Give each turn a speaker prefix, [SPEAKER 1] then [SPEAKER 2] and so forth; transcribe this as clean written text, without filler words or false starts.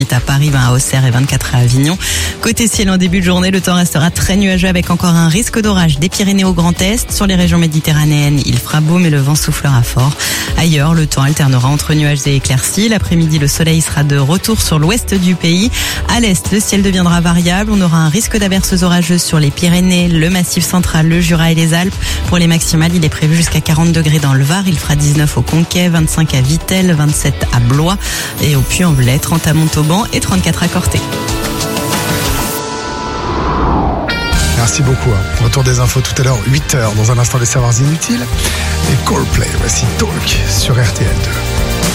[SPEAKER 1] 28 à Paris, 20 à Auxerre et 24 à Avignon. Côté ciel, en début de journée, le temps restera très nuageux avec encore un risque d'orage des Pyrénées au Grand Est. Sur les régions méditerranéennes, il fera beau mais le vent soufflera fort. Ailleurs, le temps alternera entre nuages et éclaircies. L'après-midi, le soleil sera de retour sur l'ouest du pays. À l'est, le ciel deviendra variable. On aura un risque d'averses orageuses sur les Pyrénées, le Massif central, le Jura et les Alpes. Pour les maximales, il est prévu jusqu'à 40 degrés dans le Var. Il fera 19 au Conquet, 25 à Vittel, 27 à Blois et au Puy-en-Velay, 30 à Montauban et 34 à Corté.
[SPEAKER 2] Merci beaucoup. Retour des infos tout à l'heure, 8h. Dans un instant, les savoirs inutiles. Et Coldplay, voici Talk sur RTL2.